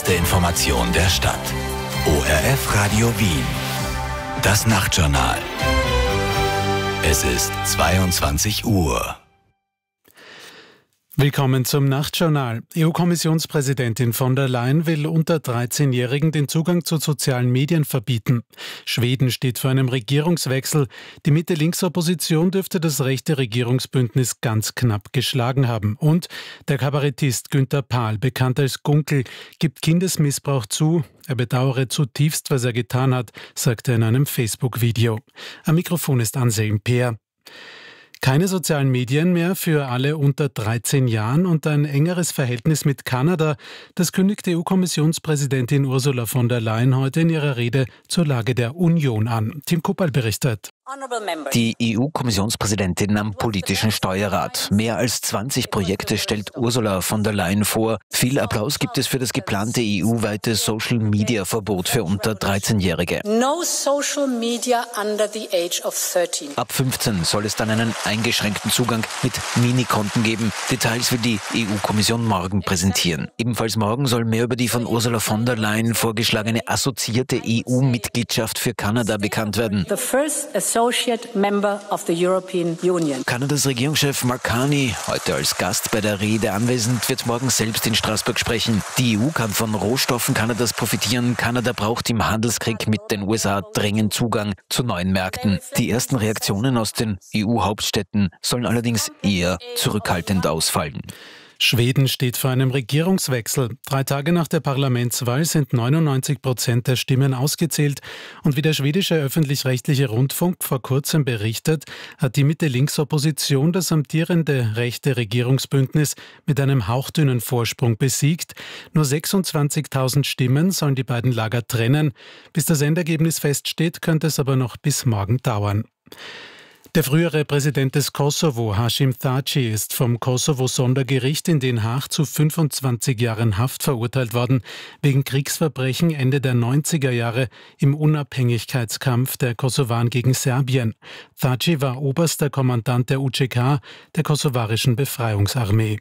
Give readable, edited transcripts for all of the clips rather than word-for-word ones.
Der Information der Stadt. ORF Radio Wien. Das Nachtjournal. Es ist 22 Uhr. Willkommen zum Nachtjournal. EU-Kommissionspräsidentin von der Leyen will unter 13-Jährigen den Zugang zu sozialen Medien verbieten. Schweden steht vor einem Regierungswechsel. Die Mitte-Links-Opposition dürfte das rechte Regierungsbündnis ganz knapp geschlagen haben. Und der Kabarettist Günther Pahl, bekannt als Gunkel, gibt Kindesmissbrauch zu. Er bedauere zutiefst, was er getan hat, sagt er in einem Facebook-Video. Am Mikrofon ist Anselm Peer. Keine sozialen Medien mehr für alle unter 13 Jahren und ein engeres Verhältnis mit Kanada, das kündigte EU-Kommissionspräsidentin Ursula von der Leyen heute in ihrer Rede zur Lage der Union an. Tim Kuppal berichtet. Die EU-Kommissionspräsidentin am politischen Steuerrat. Mehr als 20 Projekte stellt Ursula von der Leyen vor. Viel Applaus gibt es für das geplante EU-weite Social-Media-Verbot für unter 13-Jährige. No social media under the age of 13. Ab 15 soll es dann einen eingeschränkten Zugang mit Minikonten geben. Details will die EU-Kommission morgen präsentieren. Ebenfalls morgen soll mehr über die von Ursula von der Leyen vorgeschlagene assoziierte EU-Mitgliedschaft für Kanada bekannt werden. The first associate member of the European Union. Kanadas Regierungschef Mark Carney, heute als Gast bei der Rede anwesend, wird morgen selbst in Straßburg sprechen. Die EU kann von Rohstoffen Kanadas profitieren. Kanada braucht im Handelskrieg mit den USA dringend Zugang zu neuen Märkten. Die ersten Reaktionen aus den EU-Hauptstädten sollen allerdings eher zurückhaltend ausfallen. Schweden steht vor einem Regierungswechsel. 3 Tage nach der Parlamentswahl sind 99% der Stimmen ausgezählt. Und wie der schwedische öffentlich-rechtliche Rundfunk vor kurzem berichtet, hat die Mitte-Links-Opposition das amtierende rechte Regierungsbündnis mit einem hauchdünnen Vorsprung besiegt. Nur 26.000 Stimmen sollen die beiden Lager trennen. Bis das Endergebnis feststeht, könnte es aber noch bis morgen dauern. Der frühere Präsident des Kosovo, Hashim Thaci, ist vom Kosovo-Sondergericht in Den Haag zu 25 Jahren Haft verurteilt worden, wegen Kriegsverbrechen Ende der 90er Jahre im Unabhängigkeitskampf der Kosovaren gegen Serbien. Thaci war oberster Kommandant der UÇK, der kosovarischen Befreiungsarmee.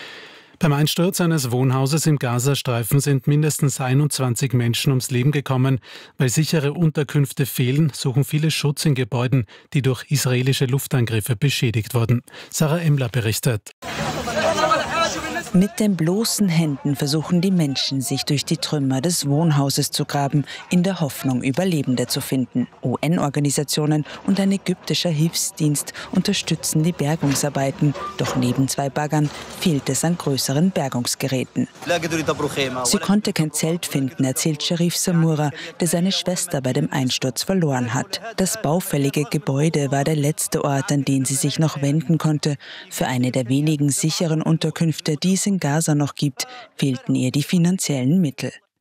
Beim Einsturz eines Wohnhauses im Gazastreifen sind mindestens 21 Menschen ums Leben gekommen. Weil sichere Unterkünfte fehlen, suchen viele Schutz in Gebäuden, die durch israelische Luftangriffe beschädigt wurden. Sarah Emler berichtet. Mit den bloßen Händen versuchen die Menschen, sich durch die Trümmer des Wohnhauses zu graben, in der Hoffnung, Überlebende zu finden. UN-Organisationen und ein ägyptischer Hilfsdienst unterstützen die Bergungsarbeiten. Doch neben 2 Baggern fehlt es an größeren Bergungsgeräten. Sie konnte kein Zelt finden, erzählt Sherif Samura, der seine Schwester bei dem Einsturz verloren hat. Das baufällige Gebäude war der letzte Ort, an den sie sich noch wenden konnte. Für eine der wenigen sicheren Unterkünfte, die es in Gaza noch gibt, fehlten ihr die finanziellen Mittel.